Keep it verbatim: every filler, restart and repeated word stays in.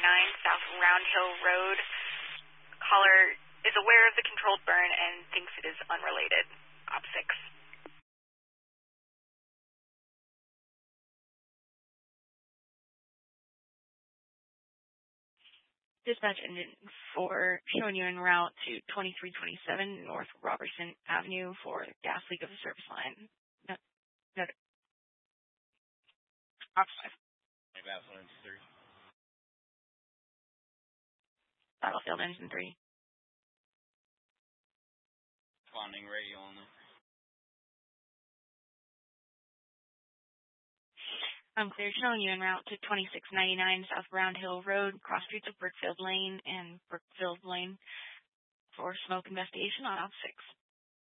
ninety-nine South Round Hill Road. Caller is aware of the controlled burn and thinks it is unrelated. Op six. Dispatch engine four showing you en route to twenty-three twenty-seven North Robertson Avenue for gas leak of the service line. No, no. Op five. Battlefield engine three. Battlefield engine three. Responding radio only. I'm clear showing you en route to twenty-six ninety-nine South Round Hill Road, cross streets of Brookfield Lane and Brookfield Lane for smoke investigation on op six.